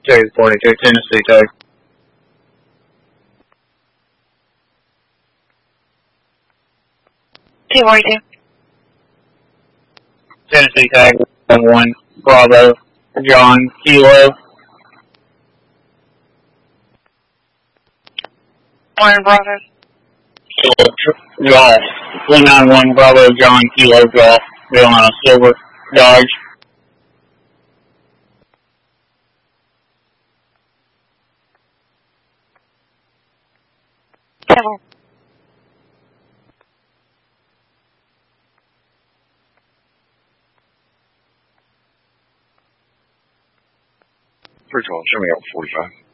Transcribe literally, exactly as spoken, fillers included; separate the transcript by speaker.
Speaker 1: two forty-two, Tennessee tag.
Speaker 2: two forty-two.
Speaker 1: Tennessee tag one one, Bravo, John, Kilo.
Speaker 2: One Bravo.
Speaker 1: Golf, one nine one, Bravo, John, Kilo, Golf, Carolina Silver, Dodge.
Speaker 2: Seven.
Speaker 3: Three calls, show me out forty-five.